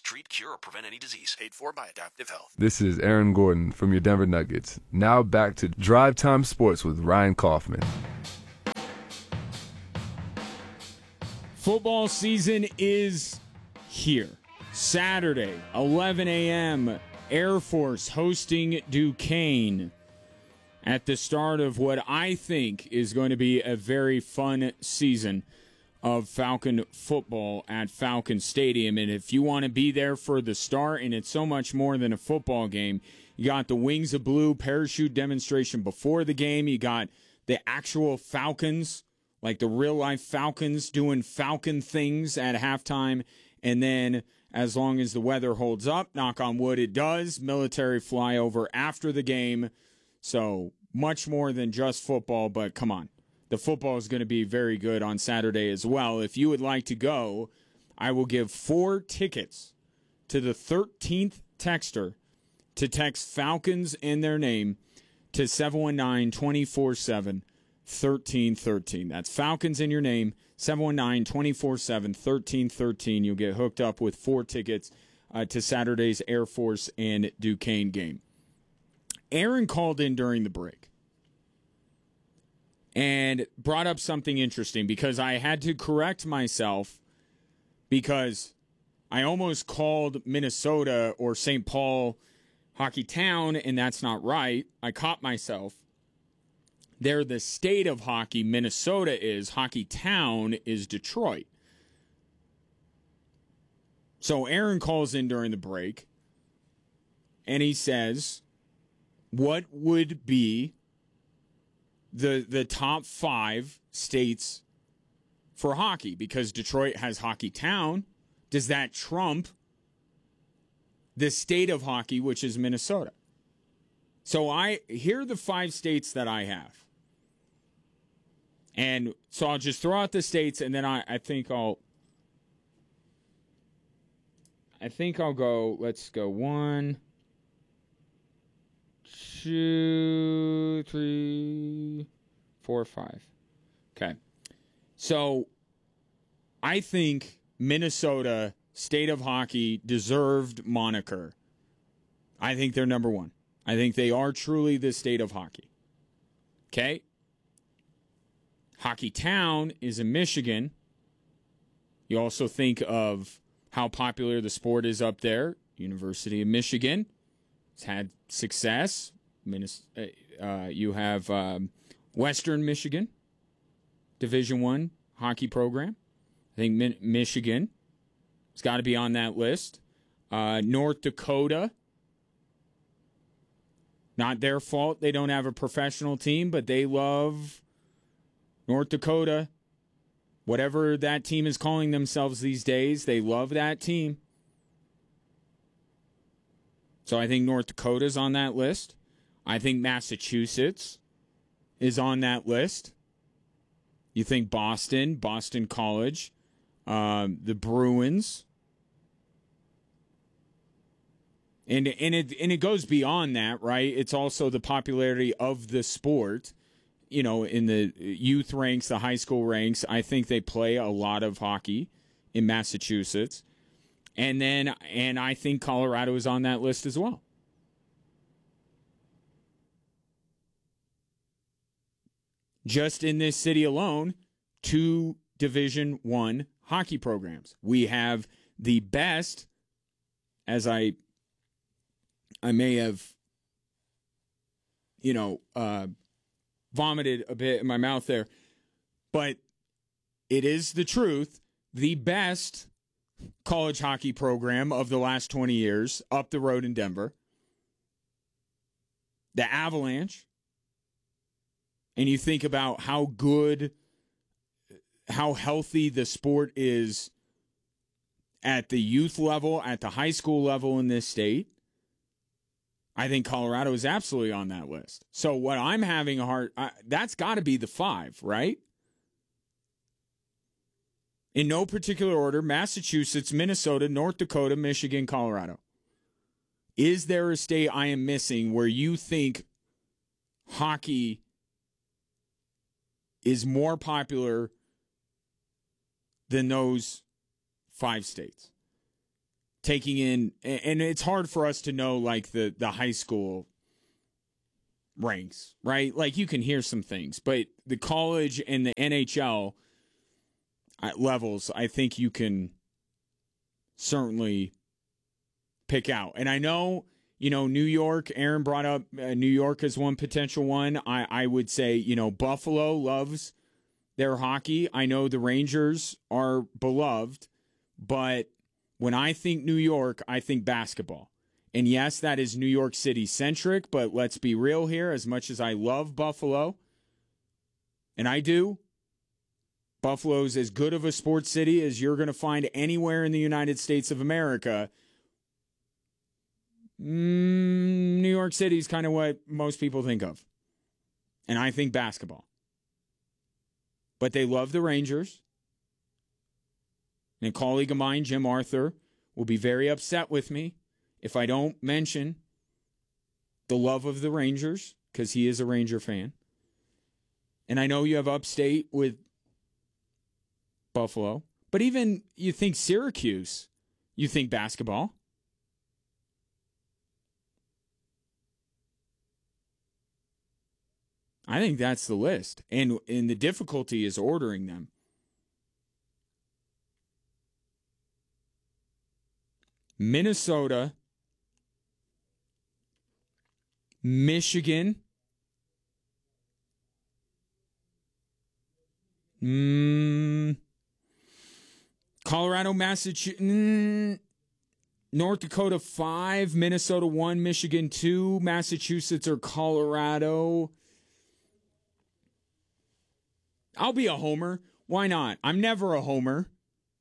treat, cure, or prevent any disease. Paid for by Adaptive Health. This is Aaron Gordon from your Denver Nuggets. Now back to Drive Time Sports with Ryan Kaufman. Football season is here. Saturday, 11 a.m., Air Force hosting Duquesne at the start of what I think is going to be a very fun season of Falcon football at Falcon Stadium. And if you want to be there for the start, and it's so much more than a football game, you got the Wings of Blue parachute demonstration before the game. You got the actual Falcons, like the real-life Falcons, doing Falcon things at halftime. And then, as long as the weather holds up, knock on wood it does, military flyover after the game. So much more than just football, but come on. The football is going to be very good on Saturday as well. If you would like to go, I will give 4 tickets to the 13th texter to text Falcons in their name to 719-247-1313. That's Falcons in your name, 719-247-1313. You'll get hooked up with 4 tickets to Saturday's Air Force and Duquesne game. Aaron called in during the break and brought up something interesting because I had to correct myself because I almost called Minnesota or St. Paul Hockey Town, and that's not right. I caught myself. They're the state of hockey. Minnesota is. Hockey Town is Detroit. So Aaron calls in during the break, and he says, what would be the top 5 states for hockey? Because Detroit has Hockey Town. Does that trump the state of hockey, which is Minnesota? So here are the 5 states that I have. And so I'll just throw out the states, and then I think I'll go, let's go 1, 2, 3, 4, 5. Okay. So I think Minnesota, state of hockey, deserved moniker. I think they're number 1. I think they are truly the state of hockey. Okay. Hockey Town is in Michigan. You also think of how popular the sport is up there. University of Michigan has had success. You have Western Michigan, Division I hockey program. I think Michigan has got to be on that list. North Dakota, not their fault they don't have a professional team, but they love North Dakota. Whatever that team is calling themselves these days, they love that team. So I think North Dakota's on that list. I think Massachusetts is on that list. You think Boston College, the Bruins. And it goes beyond that, right? It's also the popularity of the sport. You know, in the youth ranks, the high school ranks, I think they play a lot of hockey in Massachusetts. And I think Colorado is on that list as well. Just in this city alone, 2 Division I hockey programs. We have the best, as I may have, vomited a bit in my mouth there, but it is the truth, the best college hockey program of the last 20 years up the road in Denver. The Avalanche. And you think about how good, how healthy the sport is at the youth level, at the high school level in this state. I think Colorado is absolutely on that list. So what I'm having that's got to be the 5, right? In no particular order, Massachusetts, Minnesota, North Dakota, Michigan, Colorado. Is there a state I am missing where you think hockey is more popular than those 5 states? taking in, and it's hard for us to know like the high school ranks, right? Like you can hear some things, but the college and the NHL levels, I think you can certainly pick out. And I know, New York, Aaron brought up New York as one potential one. I would say, Buffalo loves their hockey. I know the Rangers are beloved, but when I think New York, I think basketball. And yes, that is New York City centric, but let's be real here. As much as I love Buffalo, and I do, Buffalo's as good of a sports city as you're going to find anywhere in the United States of America. New York City is kind of what most people think of. And I think basketball. But they love the Rangers. And a colleague of mine, Jim Arthur, will be very upset with me if I don't mention the love of the Rangers, because he is a Ranger fan. And I know you have upstate with Buffalo. But even you think Syracuse, you think basketball. I think that's the list. And the difficulty is ordering them. Minnesota, Michigan, Colorado, Massachusetts, North Dakota 5, Minnesota 1, Michigan 2, Massachusetts or Colorado. I'll be a homer. Why not? I'm never a homer.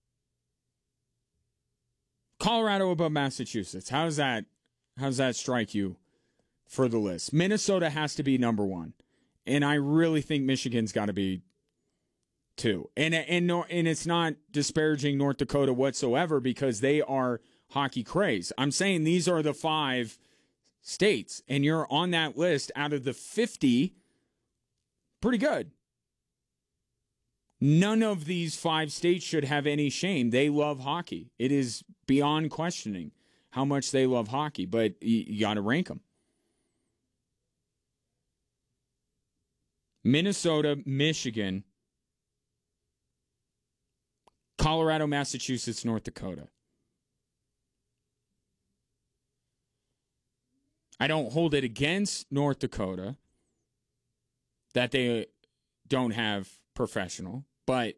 Colorado above Massachusetts. How does that strike you for the list? Minnesota has to be number 1. And I really think Michigan's got to be 2. And it's not disparaging North Dakota whatsoever because they are hockey crazed. I'm saying these are the 5 states, and you're on that list out of the 50. Pretty good. None of these 5 states should have any shame. They love hockey. It is beyond questioning how much they love hockey, but you got to rank them. Minnesota, Michigan, Colorado, Massachusetts, North Dakota. I don't hold it against North Dakota that they don't have professional, but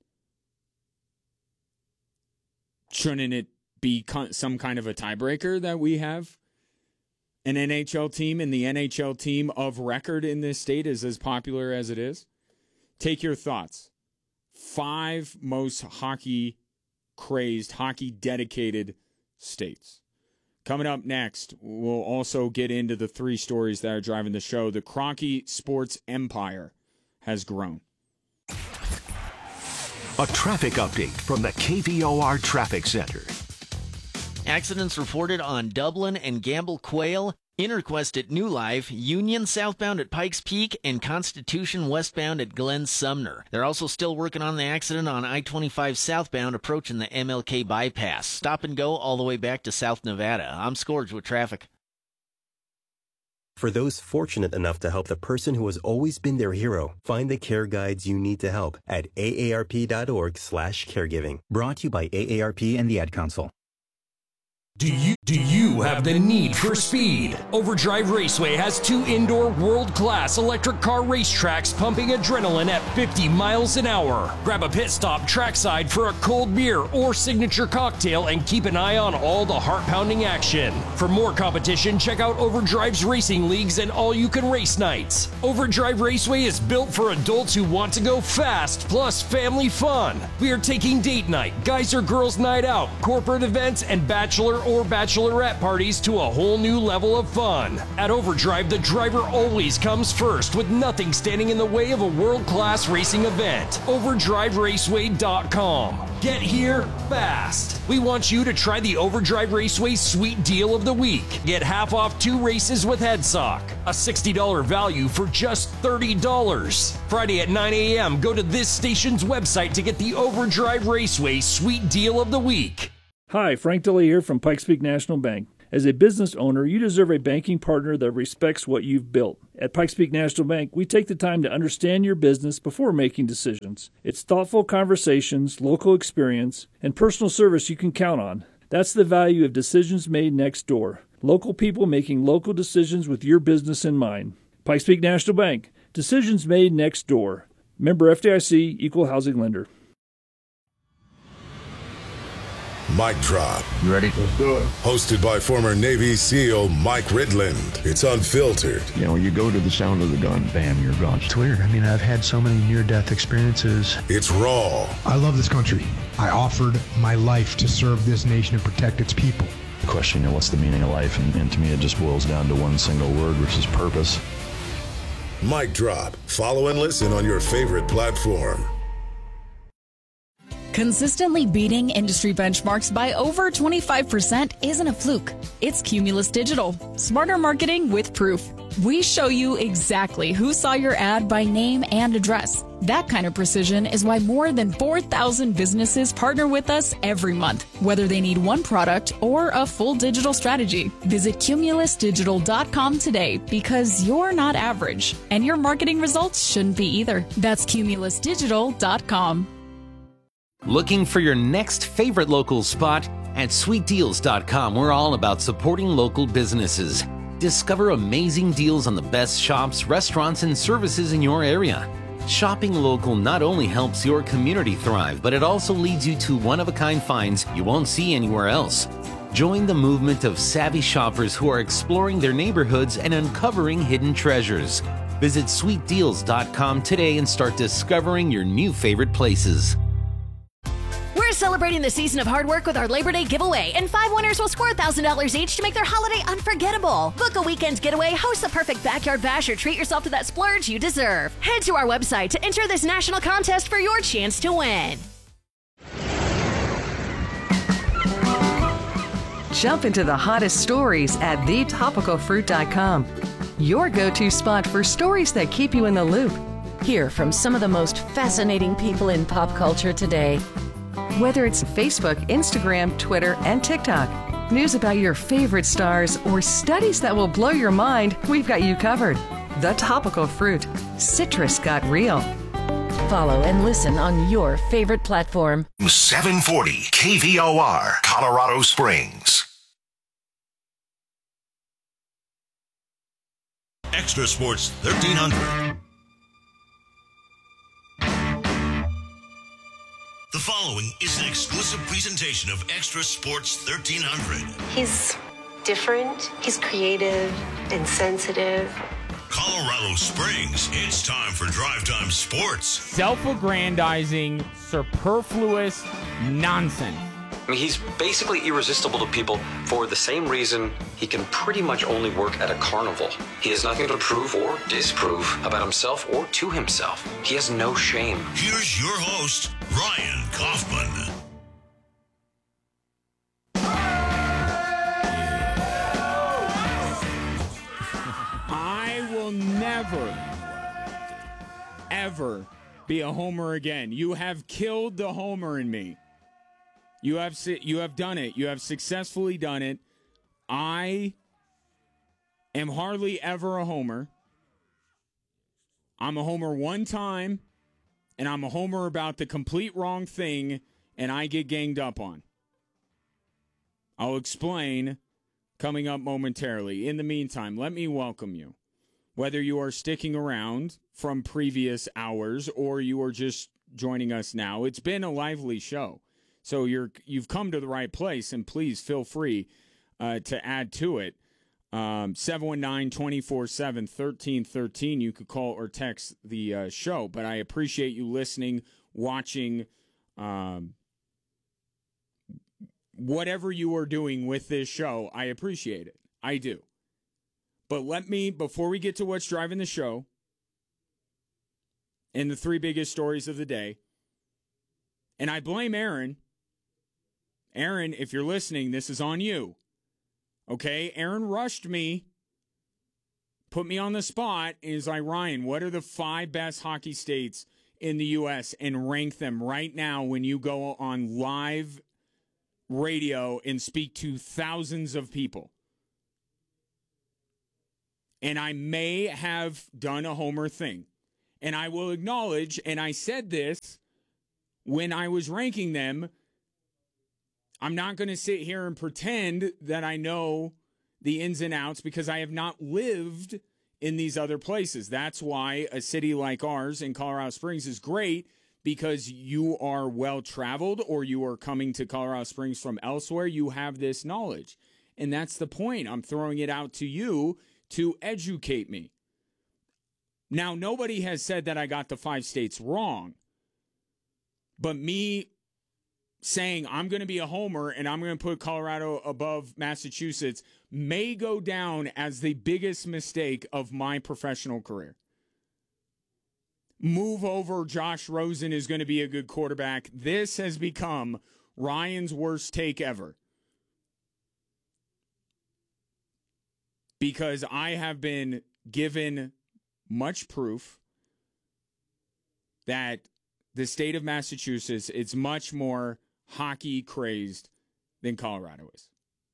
shouldn't it be some kind of a tiebreaker that we have an NHL team and the NHL team of record in this state is as popular as it is? Take your thoughts. 5 most hockey crazed, hockey dedicated states. Coming up next, we'll also get into the 3 stories that are driving the show. The Kroenke Sports empire has grown. A traffic update from the KVOR Traffic Center. Accidents reported on Dublin and Gamble Quail, Interquest at New Life, Union southbound at Pikes Peak, and Constitution westbound at Glen Sumner. They're also still working on the accident on I-25 southbound approaching the MLK bypass. Stop and go all the way back to South Nevada. I'm Scourge with traffic. For those fortunate enough to help the person who has always been their hero, find the care guides you need to help at aarp.org/caregiving. Brought to you by AARP and the Ad Council. Do you have the need for speed? Overdrive Raceway has 2 indoor world-class electric car racetracks pumping adrenaline at 50 miles an hour. Grab a pit stop trackside for a cold beer or signature cocktail and keep an eye on all the heart-pounding action. For more competition, check out Overdrive's racing leagues and all-you-can race nights. Overdrive Raceway is built for adults who want to go fast, plus family fun. We are taking date night, guys or girls night out, corporate events, and bachelor or bachelorette parties to a whole new level of fun. At Overdrive, the driver always comes first, with nothing standing in the way of a world-class racing event. OverdriveRaceway.com. Get here fast. We want you to try the Overdrive Raceway Sweet Deal of the Week. Get half off 2 races with HeadSock. A $60 value for just $30. Friday at 9 a.m., go to this station's website to get the Overdrive Raceway Sweet Deal of the Week. Hi, Frank Dilly here from Pikes Peak National Bank. As a business owner, you deserve a banking partner that respects what you've built. At Pikes Peak National Bank, we take the time to understand your business before making decisions. It's thoughtful conversations, local experience, and personal service you can count on. That's the value of decisions made next door. Local people making local decisions with your business in mind. Pikes Peak National Bank. Decisions made next door. Member FDIC, Equal Housing Lender. Mic Drop. You ready? Let's do it. Hosted by former Navy SEAL Mike Ridland. It's unfiltered. You know, you go to the sound of the gun, bam, you're gone. It's weird. I mean, I've had so many near-death experiences. It's raw. I love this country. I offered my life to serve this nation and protect its people. The question, you know, what's the meaning of life? And to me, it just boils down to one single word, which is purpose. Mic Drop. Follow and listen on your favorite platform. Consistently beating industry benchmarks by over 25% isn't a fluke. It's Cumulus Digital. Smarter marketing with proof. We show you exactly who saw your ad by name and address. That kind of precision is why more than 4,000 businesses partner with us every month, whether they need one product or a full digital strategy. Visit cumulusdigital.com today because you're not average, and your marketing results shouldn't be either. That's cumulusdigital.com. Looking for your next favorite local spot? At sweetdeals.com, we're all about supporting local businesses. Discover amazing deals on the best shops, restaurants, and services in your area. Shopping local not only helps your community thrive, but it also leads you to one-of-a-kind finds you won't see anywhere else. Join the movement of savvy shoppers who are exploring their neighborhoods and uncovering hidden treasures. Visit sweetdeals.com today and start discovering your new favorite places. We're celebrating the season of hard work with our Labor Day giveaway, and 5 winners will score $1,000 each to make their holiday unforgettable. Book a weekend getaway, host the perfect backyard bash, or treat yourself to that splurge you deserve. Head to our website to enter this national contest for your chance to win. Jump into the hottest stories at thetopicalfruit.com. Your go-to spot for stories that keep you in the loop. Hear from some of the most fascinating people in pop culture today. Whether it's Facebook, Instagram, Twitter, and TikTok, news about your favorite stars, or studies that will blow your mind, we've got you covered. The Topical Fruit. Citrus got real. Follow and listen on your favorite platform. 740 KVOR, Colorado Springs. Extra Sports 1300. The following is an exclusive presentation of Extra Sports 1300. He's different, he's creative and sensitive. Colorado Springs, it's time for Drive Time Sports. Self-aggrandizing, superfluous nonsense. I mean, he's basically irresistible to people for the same reason he can pretty much only work at a carnival. He has nothing to prove or disprove about himself or to himself. He has no shame. Here's your host, Ryan Kaufman. I will never, ever be a homer again. You have killed the homer in me. You have done it. You have successfully done it. I am hardly ever a homer. I'm a homer one time, and I'm a homer about the complete wrong thing, and I get ganged up on. I'll explain coming up momentarily. In the meantime, let me welcome you. Whether you are sticking around from previous hours or you are just joining us now, it's been a lively show. So you've come to the right place, and please feel free to add to it. 719-247-1313. You could call or text the show. But I appreciate you listening, watching, whatever you are doing with this show. I appreciate it. I do. But before we get to what's driving the show and the 3 biggest stories of the day, and I blame Aaron. Aaron, if you're listening, this is on you. Okay? Aaron rushed me, put me on the spot, and is like, Ryan, what are the 5 best hockey states in the U.S. and rank them right now when you go on live radio and speak to thousands of people. And I may have done a homer thing. And I will acknowledge, and I said this when I was ranking them, I'm not going to sit here and pretend that I know the ins and outs because I have not lived in these other places. That's why a city like ours in Colorado Springs is great, because you are well-traveled or you are coming to Colorado Springs from elsewhere. You have this knowledge. And that's the point. I'm throwing it out to you to educate me. Now, nobody has said that I got the 5 states wrong. But me saying I'm going to be a homer and I'm going to put Colorado above Massachusetts may go down as the biggest mistake of my professional career. Move over, Josh Rosen is going to be a good quarterback. This has become Ryan's worst take ever. Because I have been given much proof that the state of Massachusetts is much more hockey crazed than Colorado is.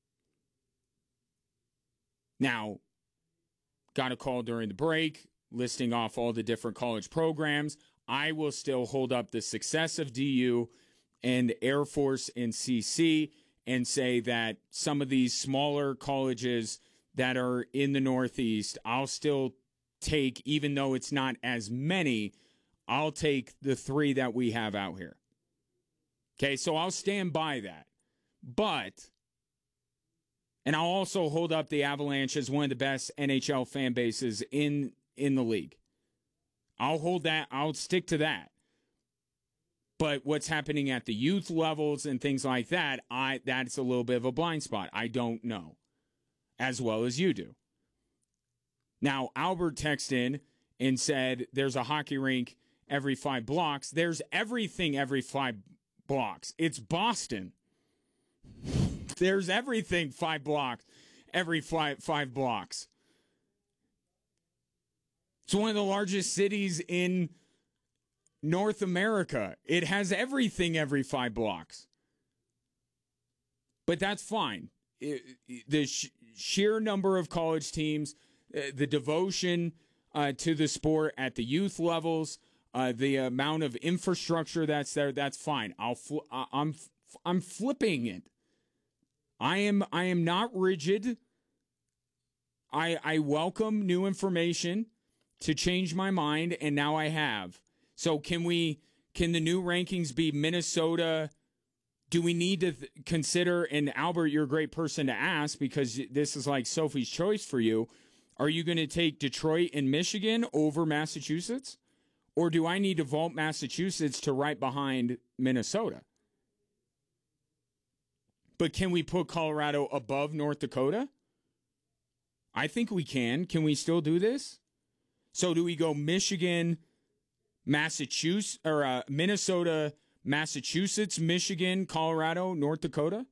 Now, got a call during the break listing off all the different college programs. I will still hold up the success of DU and Air Force and CC and say that some of these smaller colleges that are in the Northeast, I'll still take, even though it's not as many, I'll take the 3 that we have out here. Okay, so I'll stand by that. But, and I'll also hold up the Avalanche as one of the best NHL fan bases in the league. I'll hold that. I'll stick to that. But what's happening at the youth levels and things like that, that's a little bit of a blind spot. I don't know as well as you do. Now, Albert texted in and said there's a hockey rink every 5 blocks. There's everything every 5 blocks. It's Boston. There's everything 5 blocks every 5 blocks. It's one of the largest cities in North America. It has everything every 5 blocks. But that's fine. The sheer number of college teams, the devotion to the sport at the youth levels, the amount of infrastructure that's there, that's fine. I'm flipping it. I am not rigid. I welcome new information to change my mind, and now I have. So can the new rankings be Minnesota? Do we need to consider, and Albert, you're a great person to ask because this is like Sophie's choice for you. Are you going to take Detroit and Michigan over Massachusetts? Or do I need to vault Massachusetts to right behind Minnesota? But can we put Colorado above North Dakota? I think we can. Can we still do this? So do we go Michigan, Massachusetts, or Minnesota, Massachusetts, Michigan, Colorado, North Dakota?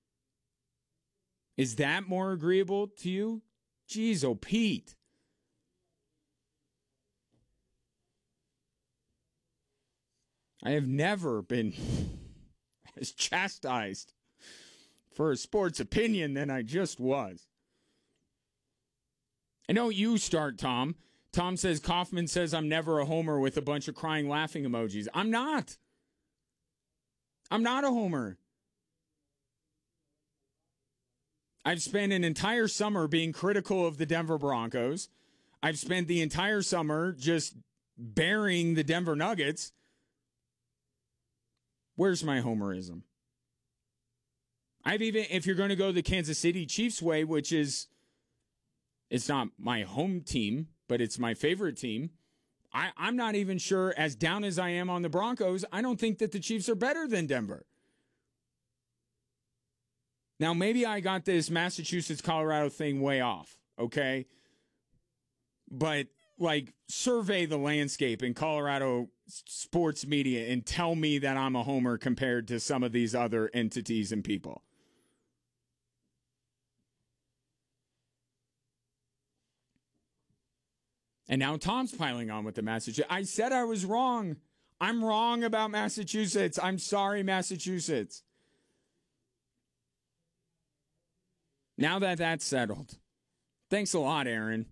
Is that more agreeable to you? Jeez, oh, Pete. I have never been as chastised for a sports opinion than I just was. I know you start, Tom. Tom says, Kaufman says I'm never a homer with a bunch of crying laughing emojis. I'm not. I'm not a homer. I've spent an entire summer being critical of the Denver Broncos. I've spent the entire summer just burying the Denver Nuggets. Where's my homerism? If you're going to go the Kansas City Chiefs way, which is, it's not my home team, but it's my favorite team. I'm not even sure, as down as I am on the Broncos, I don't think that the Chiefs are better than Denver. Now, maybe I got this Massachusetts-Colorado thing way off, okay? But, survey the landscape in Colorado sports media and tell me that I'm a homer compared to some of these other entities and people. And now Tom's piling on with the Massachusetts. I said I was wrong. I'm wrong about Massachusetts. I'm sorry, Massachusetts. Now that that's settled, thanks a lot, Aaron.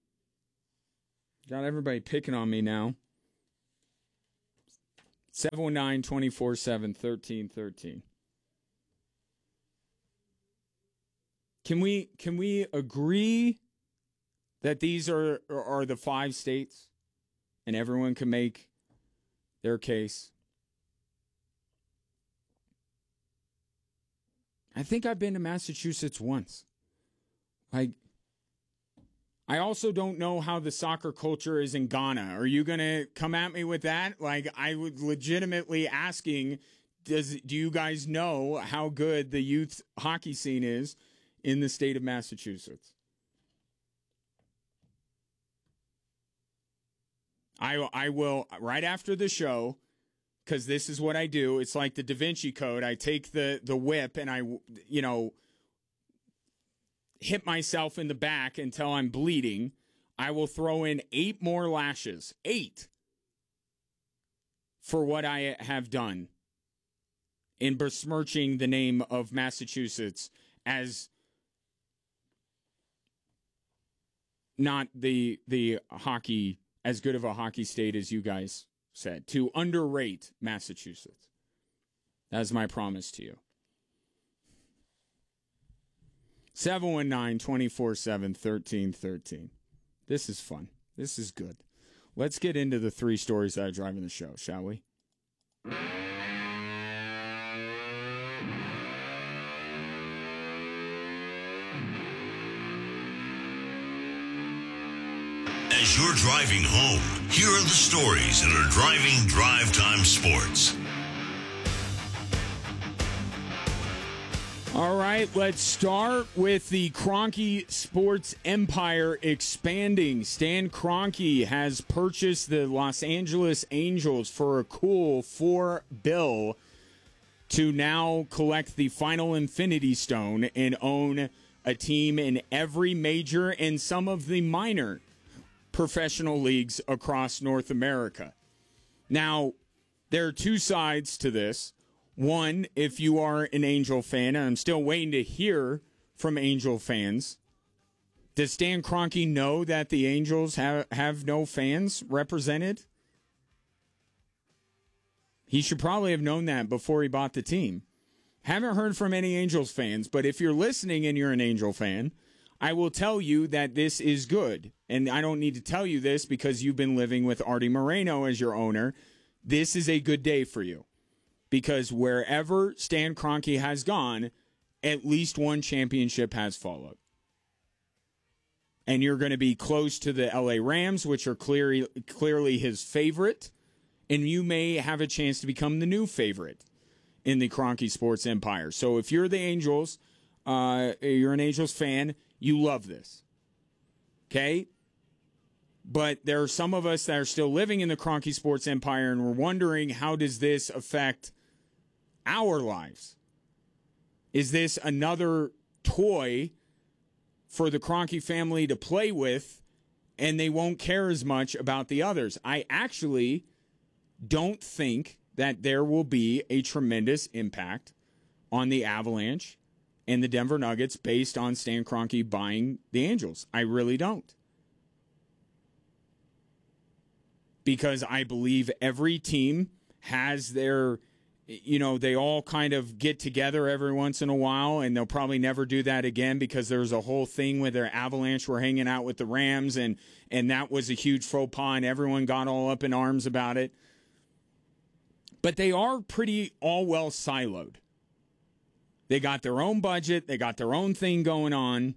Got everybody picking on me now. 719-247-1313. Can we agree that these are the 5 states and everyone can make their case? I think I've been to Massachusetts once. I also don't know how the soccer culture is in Ghana. Are you going to come at me with that? I was legitimately asking, do you guys know how good the youth hockey scene is in the state of Massachusetts? I will, right after the show, because this is what I do. It's like the Da Vinci Code. I take the whip and I, hit myself in the back until I'm bleeding. I will throw in 8 more lashes. 8 for what I have done in besmirching the name of Massachusetts as not the hockey, as good of a hockey state as you guys said, to underrate Massachusetts. That's my promise to you. 719-247-1313. This is fun. This is good. Let's get into the 3 stories that are driving the show, shall we? As you're driving home, here are the stories that are driving Drive Time Sports. All right, let's start with the Kroenke Sports empire expanding. Stan Kroenke has purchased the Los Angeles Angels for a cool $4 billion to now collect the final Infinity Stone and own a team in every major and some of the minor professional leagues across North America. Now, there are 2 sides to this. One, if you are an Angel fan, and I'm still waiting to hear from Angel fans, does Stan Kroenke know that the Angels have no fans represented? He should probably have known that before he bought the team. Haven't heard from any Angels fans, but if you're listening and you're an Angel fan, I will tell you that this is good. And I don't need to tell you this because you've been living with Artie Moreno as your owner. This is a good day for you. Because wherever Stan Kroenke has gone, at least one championship has followed. And you're going to be close to the LA Rams, which are clearly his favorite. And you may have a chance to become the new favorite in the Kroenke Sports empire. So if you're the Angels, you're an Angels fan, you love this. Okay? But there are some of us that are still living in the Kroenke Sports empire, and we're wondering, how does this affect our lives? Is this another toy for the Kroenke family to play with, and they won't care as much about the others? I actually don't think that there will be a tremendous impact on the Avalanche and the Denver Nuggets based on Stan Kroenke buying the Angels. I really don't. Because I believe every team has their, they all kind of get together every once in a while, and they'll probably never do that again because there's a whole thing where their Avalanche were hanging out with the Rams, and that was a huge faux pas, and everyone got all up in arms about it. But they are pretty all well siloed. They got their own budget. They got their own thing going on.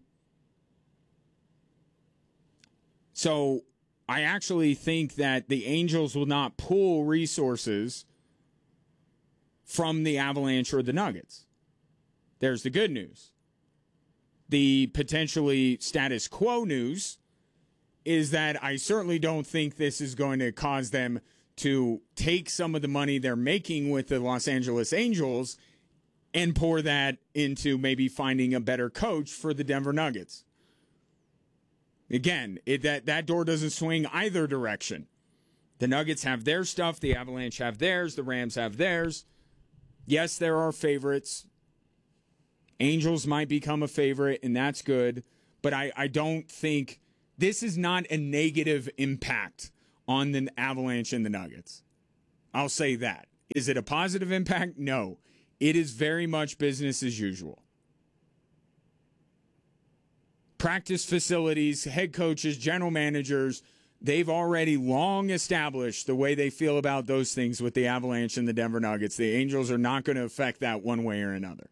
So I actually think that the Angels will not pull resources from the Avalanche or the Nuggets. There's the good news. The potentially status quo news is that I certainly don't think this is going to cause them to take some of the money they're making with the Los Angeles Angels and pour that into maybe finding a better coach for the Denver Nuggets. Again, that door doesn't swing either direction. The Nuggets have their stuff. The Avalanche have theirs. The Rams have theirs. Yes, there are favorites. Angels might become a favorite, and that's good. But I don't think this is not a negative impact on the Avalanche and the Nuggets. I'll say that. Is it a positive impact? No. It is very much business as usual. Practice facilities, head coaches, general managers, they've already long established the way they feel about those things with the Avalanche and the Denver Nuggets. The Angels are not going to affect that one way or another.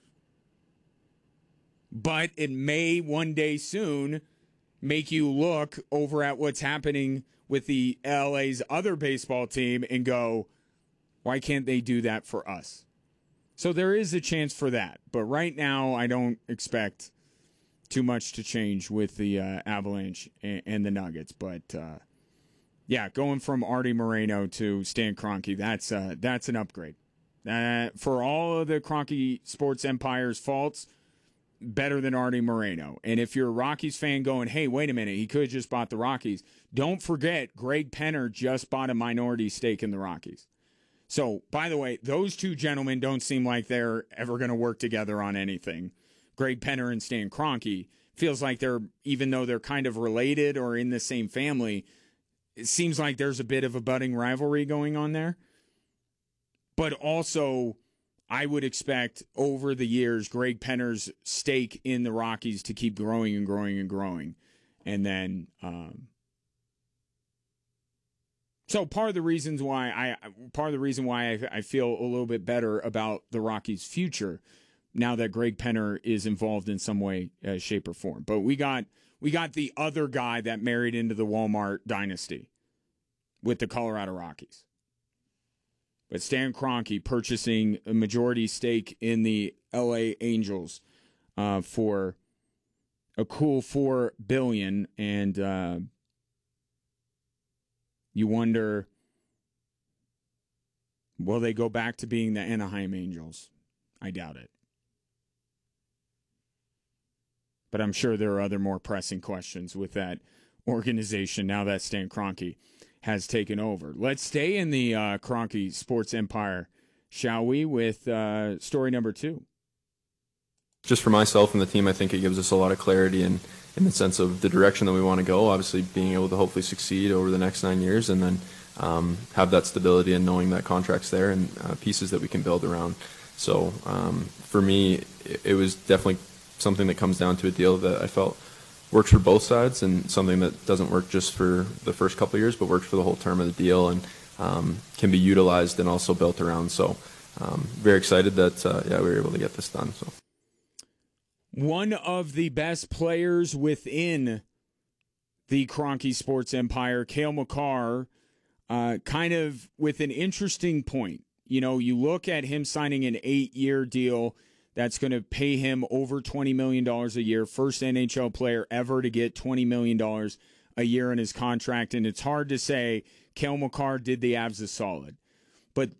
But it may one day soon make you look over at what's happening with the LA's other baseball team and go, why can't they do that for us? So there is a chance for that. But right now, I don't expect too much to change with the Avalanche and the Nuggets. But, going from Artie Moreno to Stan Kroenke, that's an upgrade. For all of the Kroenke Sports Empire's faults, better than Artie Moreno. And if you're a Rockies fan going, hey, wait a minute, he could have just bought the Rockies, don't forget Greg Penner just bought a minority stake in the Rockies. So, by the way, those two gentlemen don't seem like they're ever going to work together on anything. Greg Penner and Stan Kroenke feels like even though they're kind of related or in the same family, it seems like there's a bit of a budding rivalry going on there. But also, I would expect over the years, Greg Penner's stake in the Rockies to keep growing and growing and growing. And then, so part of the reason why I feel a little bit better about the Rockies' future now that Greg Penner is involved in some way, shape, or form. But we got the other guy that married into the Walmart dynasty with the Colorado Rockies. But Stan Kroenke purchasing a majority stake in the LA Angels for a cool $4 billion, and you wonder, will they go back to being the Anaheim Angels? I doubt it. But I'm sure there are other more pressing questions with that organization now that Stan Kroenke has taken over. Let's stay in the Kroenke Sports Empire, shall we, with story number 2. Just for myself and the team, I think it gives us a lot of clarity in the sense of the direction that we want to go, obviously being able to hopefully succeed over the next 9 years, and then have that stability and knowing that contract's there and pieces that we can build around. So for me, it was definitely something that comes down to a deal that I felt works for both sides, and something that doesn't work just for the first couple of years, but works for the whole term of the deal, and can be utilized and also built around. So very excited that we were able to get this done. So one of the best players within the Kroenke Sports Empire, Cale Makar, kind of with an interesting point. You know, you look at him signing an 8-year deal that's going to pay him over $20 million a year. First NHL player ever to get $20 million a year in his contract. And it's hard to say Cale Makar did the Avs a solid. But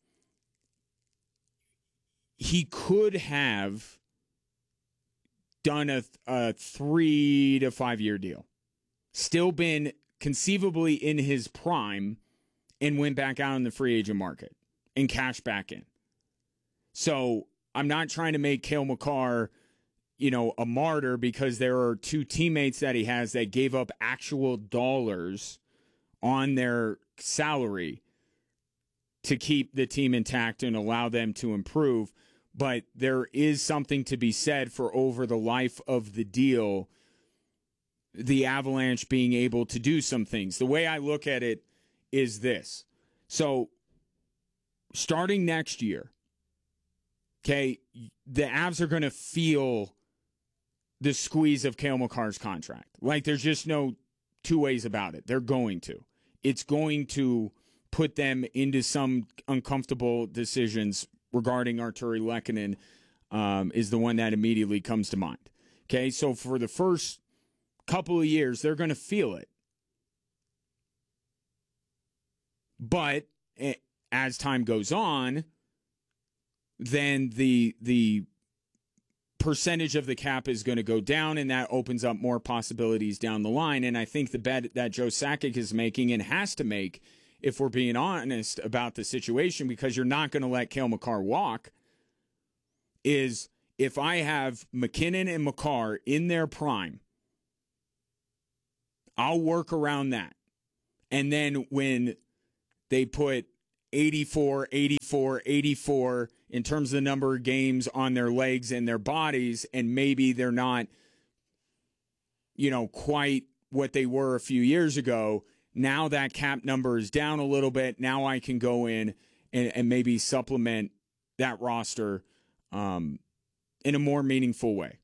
he could have done a 3 to 5 year deal. Still been conceivably in his prime and went back out in the free agent market and cashed back in. So I'm not trying to make Cale Makar, a martyr, because there are 2 teammates that he has that gave up actual dollars on their salary to keep the team intact and allow them to improve. But there is something to be said for over the life of the deal, the Avalanche being able to do some things. The way I look at it is this. So starting next year, okay, the Avs are going to feel the squeeze of Cale Makar's contract. Like, there's just no 2 ways about it. They're going to. It's going to put them into some uncomfortable decisions regarding Artturi Lehkonen, is the one that immediately comes to mind. Okay, so for the first couple of years, they're going to feel it. But as time goes on, then the percentage of the cap is going to go down, and that opens up more possibilities down the line. And I think the bet that Joe Sakic is making, and has to make, if we're being honest about the situation, because you're not going to let Cale Makar walk, is if I have McKinnon and Makar in their prime, I'll work around that. And then when they put 84 in terms of the number of games on their legs and their bodies, and maybe they're not, quite what they were a few years ago, now that cap number is down a little bit. Now I can go in and maybe supplement that roster in a more meaningful way.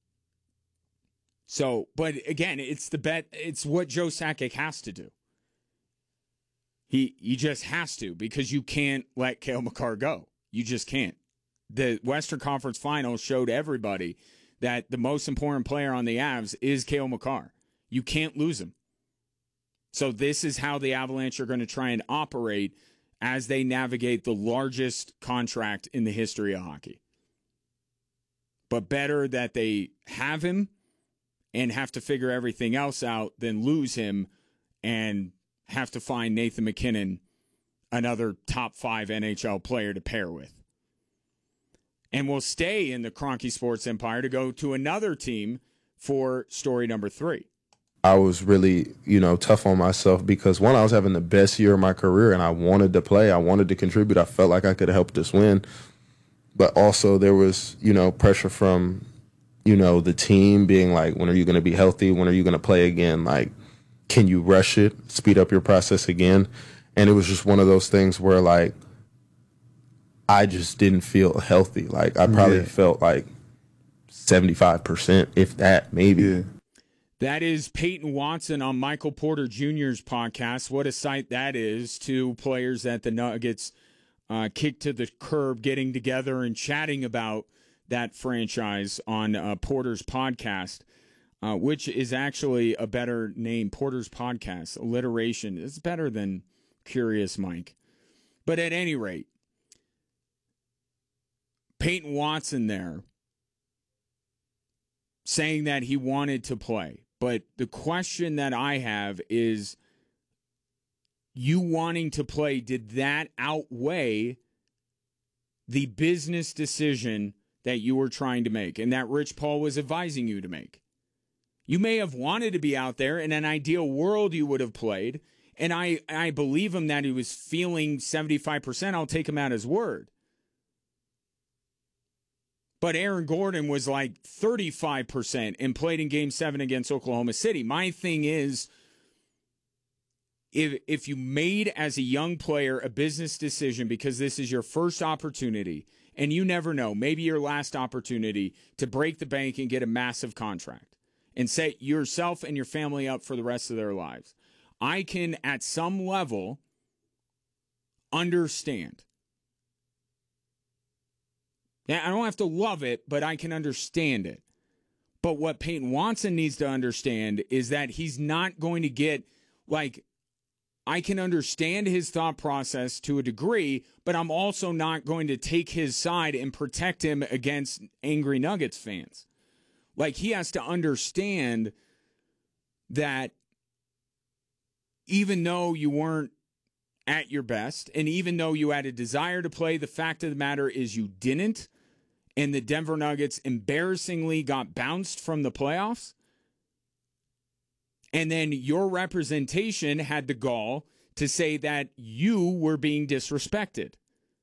So, but again, it's what Joe Sakic has to do. He just has to, because you can't let Cale Makar go. You just can't. The Western Conference Finals showed everybody that the most important player on the Avs is Cale Makar. You can't lose him. So this is how the Avalanche are going to try and operate as they navigate the largest contract in the history of hockey. But better that they have him and have to figure everything else out than lose him and have to find Nathan McKinnon, another top 5 NHL player to pair with. And we'll stay in the Kroenke Sports Empire to go to another team for story number 3. I was really, tough on myself because, one, I was having the best year of my career and I wanted to play. I wanted to contribute. I felt like I could have helped us win. But also there was, pressure from, the team being like, when are you going to be healthy? When are you going to play again? Like, can you rush it, speed up your process again? And it was just one of those things where, like, I just didn't feel healthy. Like, I probably felt like 75%, if that, maybe. Yeah. That is Peyton Watson on Michael Porter Jr.'s podcast. What a sight that is. 2 players that the Nuggets kicked to the curb, getting together and chatting about that franchise on Porter's podcast. Which is actually a better name, Porter's Podcast. Alliteration is better than Curious Mike. But at any rate, Peyton Watson there saying that he wanted to play. But the question that I have is, you wanting to play, did that outweigh the business decision that you were trying to make and that Rich Paul was advising you to make? You may have wanted to be out there. In an ideal world, you would have played. And I believe him that he was feeling 75%. I'll take him at his word. But Aaron Gordon was like 35% and played in Game 7 against Oklahoma City. My thing is, if you made as a young player a business decision because this is your first opportunity, and you never know, maybe your last opportunity to break the bank and get a massive contract and set yourself and your family up for the rest of their lives, I can, at some level, understand. Yeah, I don't have to love it, but I can understand it. But what Peyton Watson needs to understand is that he's not going to get, like, I can understand his thought process to a degree, but I'm also not going to take his side and protect him against angry Nuggets fans. Like, he has to understand that even though you weren't at your best, and even though you had a desire to play, the fact of the matter is you didn't, and the Denver Nuggets embarrassingly got bounced from the playoffs. And then your representation had the gall to say that you were being disrespected.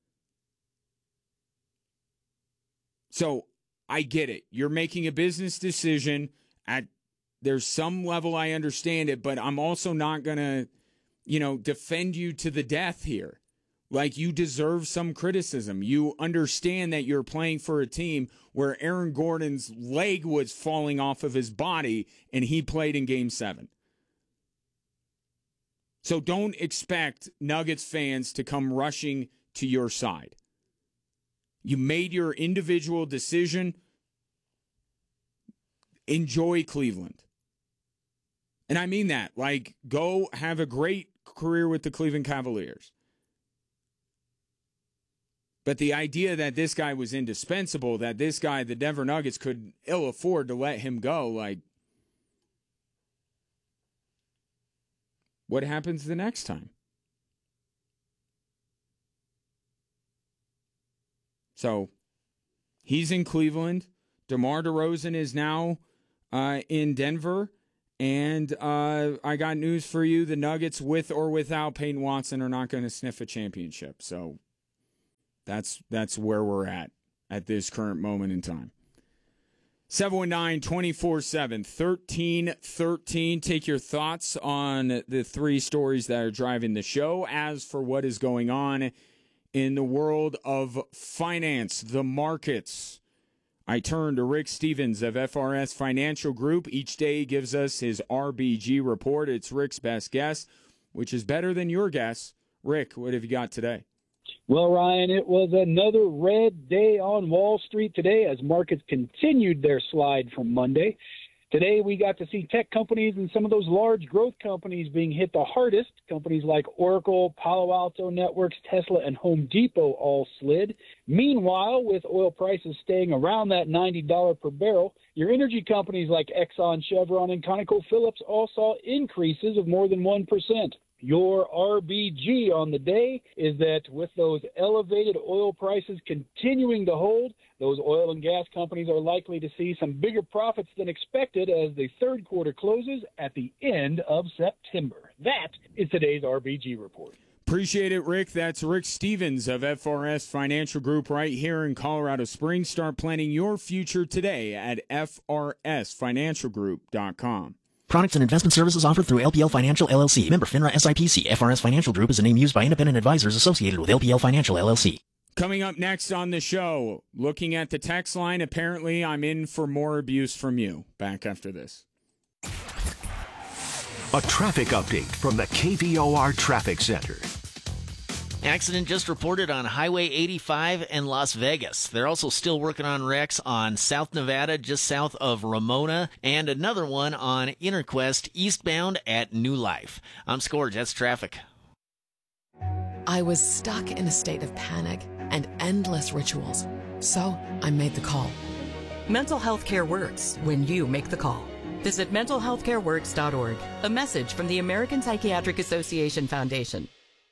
So I get it. You're making a business decision. There's some level I understand it, but I'm also not going to, defend you to the death here. Like, you deserve some criticism. You understand that you're playing for a team where Aaron Gordon's leg was falling off of his body and he played in Game 7. So don't expect Nuggets fans to come rushing to your side. You made your individual decision. Enjoy Cleveland. And I mean that. Like, go have a great career with the Cleveland Cavaliers. But the idea that this guy was indispensable, that this guy, the Denver Nuggets, could ill afford to let him go, like, what happens the next time? So He's in Cleveland. DeMar DeRozan is now in Denver. And I got news for you. The Nuggets, with or without Peyton Watson, are not going to sniff a championship. So that's where we're at this current moment in time. 719-24-7, 1313. Take your thoughts on the three stories that are driving the show. As for what is going on in the world of finance, the markets, I turn to Rick Stevens of FRS Financial Group. Each day he gives us his RBG report. It's Rick's best guess, which is better than your guess. Rick, what have you got today? Well, Ryan, it was another red day on Wall Street today as markets continued their slide from Monday. Today, we got to see tech companies and some of those large growth companies being hit the hardest. Companies like Oracle, Palo Alto Networks, Tesla, and Home Depot all slid. Meanwhile, with oil prices staying around that $90 per barrel, your energy companies like Exxon, Chevron, and ConocoPhillips all saw increases of more than 1%. Your RBG on the day is that with those elevated oil prices continuing to hold, those oil and gas companies are likely to see some bigger profits than expected as the third quarter closes at the end of September. That is today's RBG report. Appreciate it, Rick. That's Rick Stevens of FRS Financial Group right here in Colorado Springs. Start planning your future today at FRSFinancialGroup.com. Products and investment services offered through LPL Financial, LLC. Member FINRA SIPC. FRS Financial Group is a name used by independent advisors associated with LPL Financial, LLC. Coming up next on the show, looking at the text line, apparently I'm in for more abuse from you. Back after this. A traffic update from the KVOR Traffic Center. Accident just reported on Highway 85 in Las Vegas. They're also still working on wrecks on South Nevada, just south of Ramona, and another one on Interquest eastbound at New Life. I'm Scourge. That's traffic. I was stuck in a state of panic and endless rituals. So I made the call. Mental health care works when you make the call. Visit mentalhealthcareworks.org. A message from the American Psychiatric Association Foundation.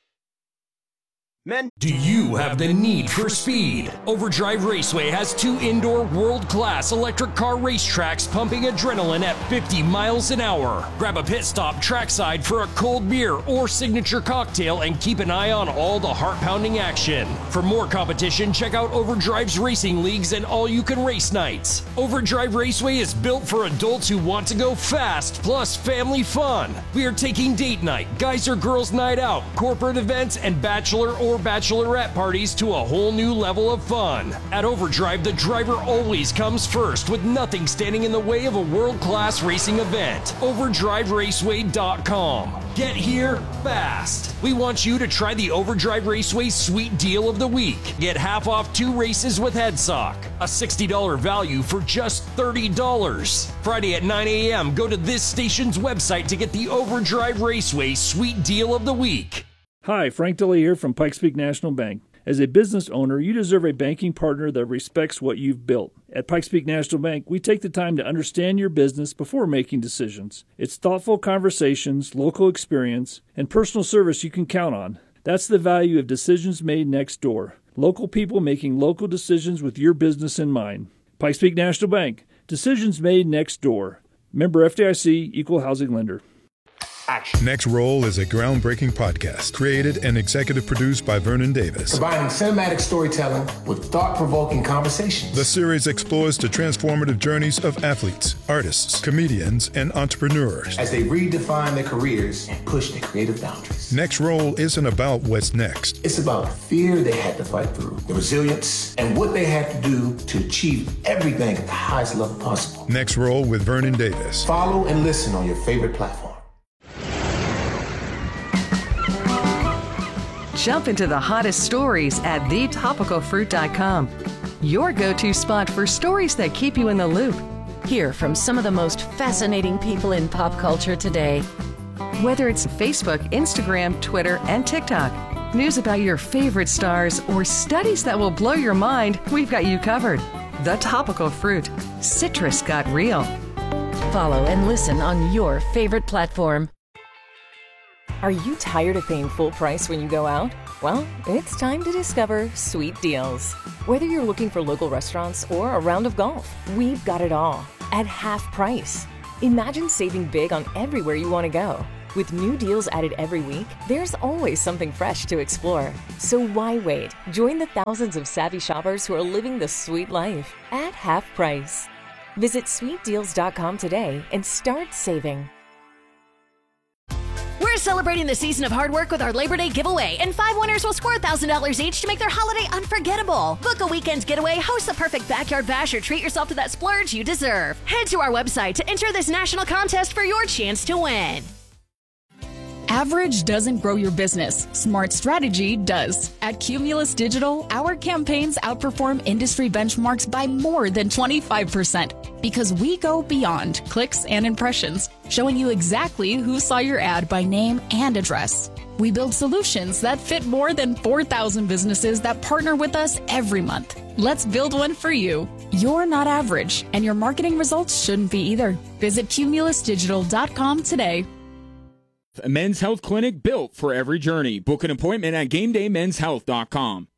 Men, do you have the need for speed? Overdrive Raceway has 2 indoor world-class electric car racetracks pumping adrenaline at 50 miles an hour. Grab a pit stop trackside for a cold beer or signature cocktail and keep an eye on all the heart-pounding action. For more competition, check out Overdrive's racing leagues and all-you-can race nights. Overdrive Raceway is built for adults who want to go fast, plus family fun. We are taking date night, guys or girls night out, corporate events, and bachelor or bachelorette parties to a whole new level of fun. At Overdrive, the driver always comes first, with nothing standing in the way of a world-class racing event. OverdriveRaceway.com. Get here fast. We want you to try the Overdrive Raceway Sweet Deal of the Week. Get half off 2 races with HeadSock. A $60 value for just $30. Friday at 9 a.m., go to this station's website to get the Overdrive Raceway Sweet Deal of the Week. Hi, Frank Dilley here from Pikes Peak National Bank. As a business owner, you deserve a banking partner that respects what you've built. At Pikes Peak National Bank, we take the time to understand your business before making decisions. It's thoughtful conversations, local experience, and personal service you can count on. That's the value of decisions made next door. Local people making local decisions with your business in mind. Pikes Peak National Bank. Decisions made next door. Member FDIC, Equal Housing Lender. Action. Next Roll is a groundbreaking podcast created and executive produced by Vernon Davis. Combining cinematic storytelling with thought-provoking conversations. The series explores the transformative journeys of athletes, artists, comedians, and entrepreneurs as they redefine their careers and push their creative boundaries. Next Roll isn't about what's next. It's about the fear they had to fight through, the resilience, and what they had to do to achieve everything at the highest level possible. Next Roll with Vernon Davis. Follow and listen on your favorite platform. Jump into the hottest stories at thetopicalfruit.com. Your go-to spot for stories that keep you in the loop. Hear from some of the most fascinating people in pop culture today. Whether it's Facebook, Instagram, Twitter, and TikTok, news about your favorite stars, or studies that will blow your mind, we've got you covered. The Topical Fruit. Citrus got real. Follow and listen on your favorite platform. Are you tired of paying full price when you go out? Well, it's time to discover Sweet Deals. Whether you're looking for local restaurants or a round of golf, we've got it all at half price. Imagine saving big on everywhere you want to go. With new deals added every week, there's always something fresh to explore. So why wait? Join the thousands of savvy shoppers who are living the sweet life at half price. Visit sweetdeals.com today and start saving. We're celebrating the season of hard work with our Labor Day giveaway, and 5 winners will score $1,000 each to make their holiday unforgettable. Book a weekend getaway, host the perfect backyard bash, or treat yourself to that splurge you deserve. Head to our website to enter this national contest for your chance to win. Average doesn't grow your business. Smart strategy does. At Cumulus Digital, our campaigns outperform industry benchmarks by more than 25% because we go beyond clicks and impressions, showing you exactly who saw your ad by name and address. We build solutions that fit more than 4,000 businesses that partner with us every month. Let's build one for you. You're not average, and your marketing results shouldn't be either. Visit cumulusdigital.com today. A men's health clinic built for every journey. Book an appointment at GameDayMen'sHealth.com.